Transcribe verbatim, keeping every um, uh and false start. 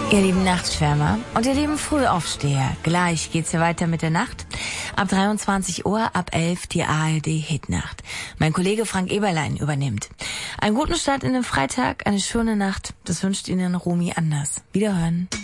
Ihr lieben Nachtschwärmer und ihr lieben Frühaufsteher, gleich geht's hier weiter mit der Nacht. Ab dreiundzwanzig Uhr, ab elf die A R D-Hitnacht. Mein Kollege Frank Eberlein übernimmt. Einen guten Start in den Freitag, eine schöne Nacht. Das wünscht Ihnen Romy Anders. Wiederhören.